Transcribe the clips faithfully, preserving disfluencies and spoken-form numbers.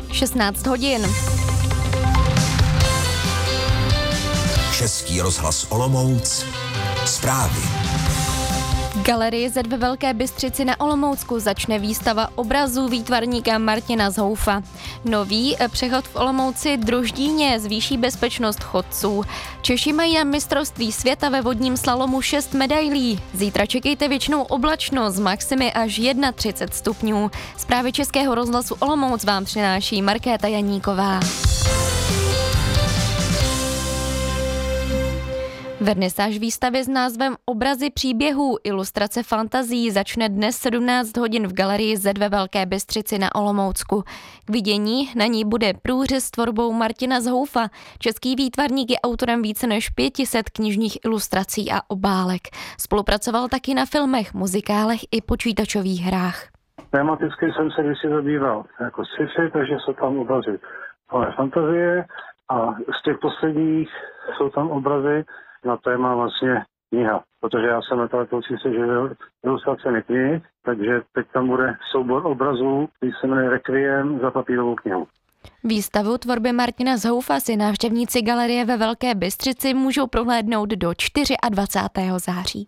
šestnáct hodin. Český rozhlas Olomouc. Zprávy. V galerii Z ve Velké Bystřici na Olomoucku začne výstava obrazů výtvarníka Martina Zhoufa. Nový přechod v Olomouci Droždíně zvýší bezpečnost chodců. Češi mají na mistrovství světa ve vodním slalomu šest medailí. Zítra čekejte věčnou oblačnost z maximy až třicet jedna stupňů. Zprávy Českého rozhlasu Olomouc vám přináší Markéta Janíková. Vernisáž výstavy s názvem Obrazy příběhů, ilustrace fantazií začne dnes sedmnáct hodin v galerii Z ve Velké Bystřici na Olomoucku. K vidění na ní bude průřez s tvorbou Martina Zhoufa. Český výtvarník je autorem více než pět set knižních ilustrací a obálek. Spolupracoval taky na filmech, muzikálech i počítačových hrách. Tematicky jsem se kdysi zabýval jako sci-fi, takže jsou tam obrazy ale fantazie a z těch posledních jsou tam obrazy na téma vlastně kniha, protože já jsem natáčel si živil ilustracemi knih, takže teď tam bude soubor obrazů, který se jmenuje Requiem za papírovou knihu. Výstavu tvorby Martina Zhoufa si návštěvníci galerie ve Velké Bystřici můžou prohlédnout do dvacátého čtvrtého září.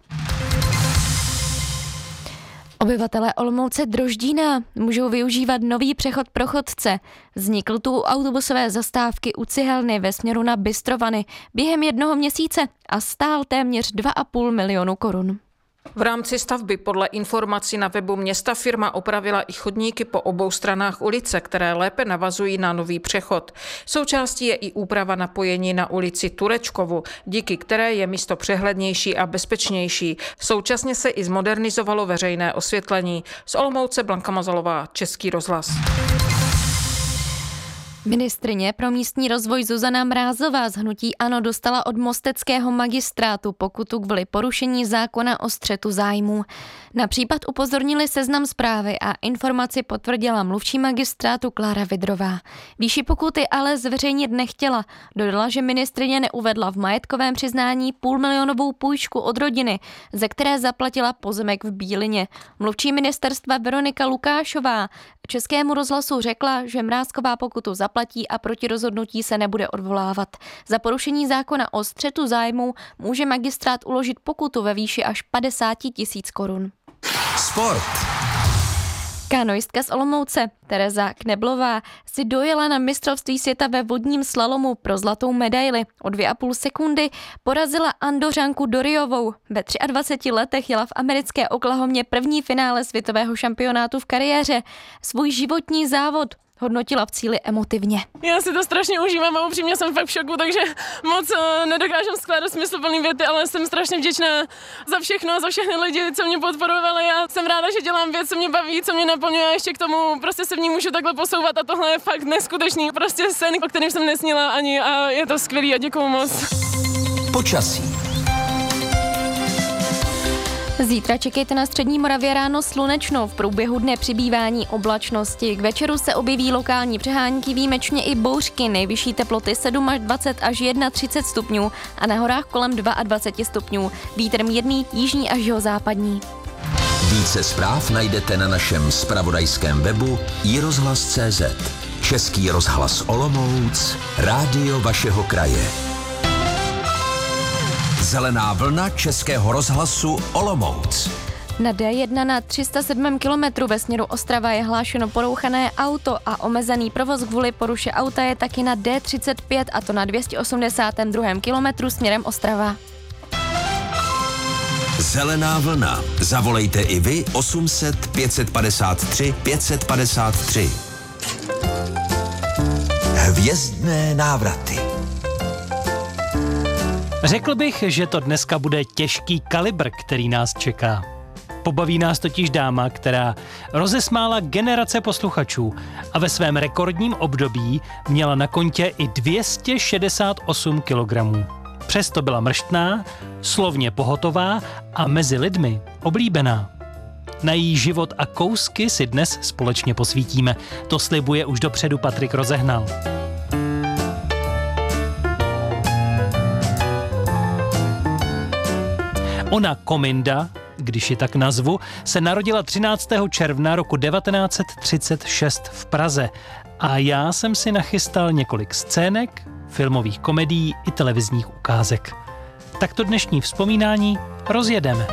Obyvatelé Olomouce Droždína můžou využívat nový přechod pro chodce. Vznikl tu u autobusové zastávky u Cihelny ve směru na Bystrovany během jednoho měsíce a stál téměř dva a půl milionu korun. V rámci stavby podle informací na webu města firma opravila i chodníky po obou stranách ulice, které lépe navazují na nový přechod. Součástí je i úprava napojení na ulici Turečkovu, díky které je místo přehlednější a bezpečnější. Současně se i zmodernizovalo veřejné osvětlení. Z Olomouce Blanka Mazalová, Český rozhlas. Ministryně pro místní rozvoj Zuzana Mrázová z hnutí ANO dostala od mosteckého magistrátu pokutu kvůli porušení zákona o střetu zájmů. Na případ upozornili Seznam Zprávy a informaci potvrdila mluvčí magistrátu Klára Vidrová. Výši pokuty ale zveřejnit nechtěla. Dodala, že ministryně neuvedla v majetkovém přiznání půlmilionovou půjčku od rodiny, ze které zaplatila pozemek v Bílině. Mluvčí ministerstva Veronika Lukášová Českému rozhlasu řekla, že Mrázková pokutu zaplatí a proti rozhodnutí se nebude odvolávat. Za porušení zákona o střetu zájmů může magistrát uložit pokutu ve výši až padesát tisíc korun. Sport. Kanoistka z Olomouce Tereza Kneblová si dojela na mistrovství světa ve vodním slalomu pro zlatou medaili. O dvě a půl sekundy porazila Andořanku Doriovou. Ve dvaceti třech letech jela v americké Oklahomě první finále světového šampionátu v kariéře. Svůj životní závod hodnotila v cíli emotivně. Já si to strašně užívám a upřímně jsem fakt v šoku, takže moc uh, nedokážem skládat smysluplný věty, ale jsem strašně vděčná za všechno, za všechny lidi, co mě podporovali a jsem ráda, že dělám věc, co mě baví, co mě naplňuje a ještě k tomu prostě se v ní můžu takhle posouvat a tohle je fakt neskutečný, prostě sen, o kterém jsem nesnila ani a je to skvělý a děkuju moc. Počasí. Zítra čekejte na střední Moravě ráno slunečno, v průběhu dne přibývání oblačnosti. K večeru se objeví lokální přehánky, výjimečně i bouřky, nejvyšší teploty sedm až dvacet až třicet jedna stupňů a na horách kolem dvacet dva stupňů. Vítr mírný, jižní až jihozápadní. Více zpráv najdete na našem zpravodajském webu i rozhlas tečka cé zet. Český rozhlas Olomouc, rádio vašeho kraje. Zelená vlna Českého rozhlasu Olomouc. Na D jedna na tři sta sedm kilometrů ve směru Ostrava je hlášeno porouchané auto a omezený provoz kvůli poruše auta je taky na D třicet pět a to na dvě stě osmdesátém druhém kilometru směrem Ostrava. Zelená vlna. Zavolejte i vy osm set pět set padesát tři pět set padesát tři. Hvězdné návraty. Řekl bych, že to dneska bude těžký kalibr, který nás čeká. Pobaví nás totiž dáma, která rozesmála generace posluchačů a ve svém rekordním období měla na kontě i dvě stě šedesát osm kilogramů. Přesto byla mrštná, slovně pohotová a mezi lidmi oblíbená. Na její život a kousky si dnes společně posvítíme. To slibuje už dopředu Patrik Rozehnal. Ona Kominda, když ji tak nazvu, se narodila třináctého června roku devatenáct set třicet šest v Praze A já jsem si nachystal několik scének, filmových komedií i televizních ukázek. Tak to dnešní vzpomínání rozjedeme.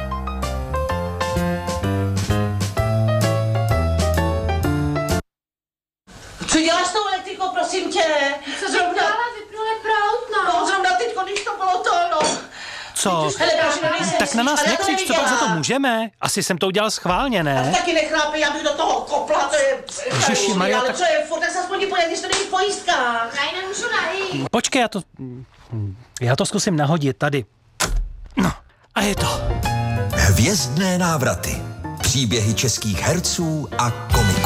Co děláš s tou elektrikou, prosím tě? Co zrovna... Vypnula, vypnula prout, no. No, zrovna teďko, když to bylo to, no. Co? Hele, prosím, tak na nás nekřič, co pak za to můžeme? Asi jsem to udělal schválně, ne? Taky nechrápej, já bych do toho kopla, to je... Ježiši Maria, ale tak... co je, furt, tak se aspoň pojď, když to není v pojistkách. Já nemůžu najít. Počkej, já to... Já to zkusím nahodit tady. No, a je to. Hvězdné návraty. Příběhy českých herců a komiků.